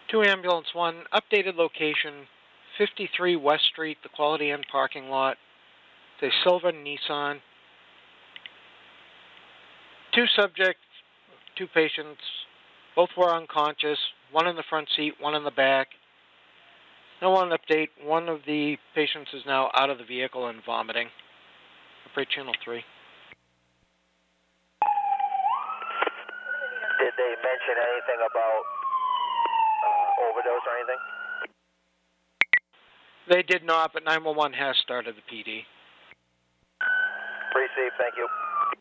2 Ambulance 1, updated location, 53 West Street, the Quality Inn parking lot. It's a silver Nissan. 2 subjects, 2 patients. Both were unconscious, one in the front seat, one in the back. No one update. One of the patients is now out of the vehicle and vomiting. Operate Channel 3. Did they mention anything about overdose or anything? They did not, but 911 has started the PD. Received, thank you.